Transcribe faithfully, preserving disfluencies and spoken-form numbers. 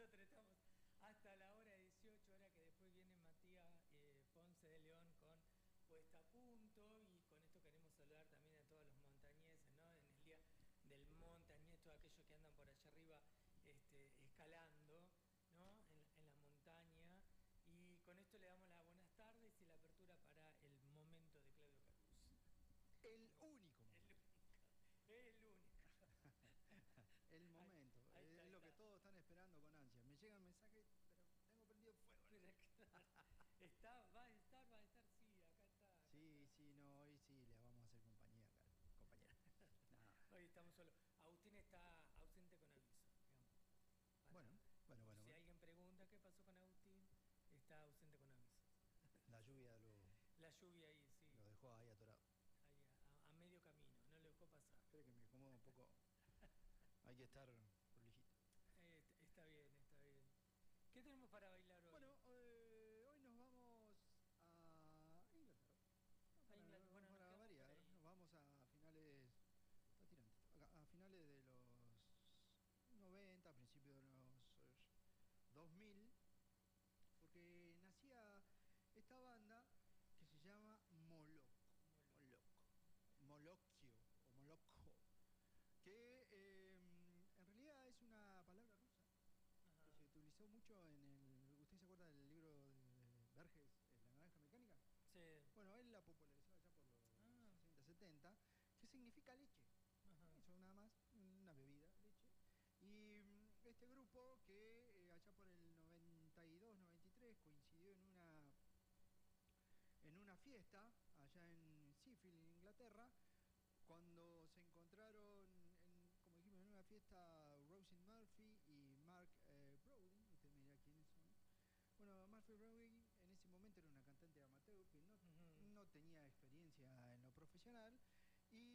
nosotros estamos hasta la hora dieciocho, hora que después viene Matías eh, Ponce de León con Puesta a Punto, y con esto queremos saludar también a todos los montañeses, ¿no? En el día del montañés, todos aquellos que andan por allá arriba este, escalando, ¿no? En, en la montaña. Y con esto le damos las buenas tardes y la apertura para el momento de Claudio Caruso. El único momento. El único. El único. El momento. Ahí, ahí está, es ahí lo que está. todos están esperando con ansia. Me llegan mensajes, pero tengo prendido fuego. Pero, claro, está, va a estar, va a estar, sí, acá está. Acá Sí, está. sí, no, hoy sí le vamos a hacer compañía, compañera. No. Hoy estamos solos. Agustín está ausente con aviso, digamos. Para, Bueno, bueno, bueno. Si bueno. alguien pregunta qué pasó con Agustín, está ausente con aviso. La lluvia lo, La lluvia ahí, sí. lo dejó ahí atorado. Ahí, a, a medio camino, no lo dejó pasar. Espere que me acomodo un poco. Hay que estar prolijito. Eh, está bien, está bien. ¿Qué tenemos para bailar hoy? Bueno, eh, hoy nos vamos a Inglaterra. A Inglaterra. Bueno, para nos variar, nos vamos a finales. Está tirante. A finales de los noventa, a principios de los dos mil, porque nacía esta banda que se llama Moloco. Moloco. Moloquio o Moloco. Que eh, en realidad es una palabra rusa. Ajá. Que se utilizó mucho en el... ¿Usted se acuerda del libro de Verges, La naranja mecánica? Sí. Bueno, él la popularizó allá por los ah. sesenta, setenta, que significa leche. Ajá. Eso nada más, una bebida, leche. Y este grupo que eh, allá por el noventa y dos, noventa y tres coincidió en una en una fiesta allá en Sheffield, en Inglaterra, cuando se encontraron, en, como dijimos, en una fiesta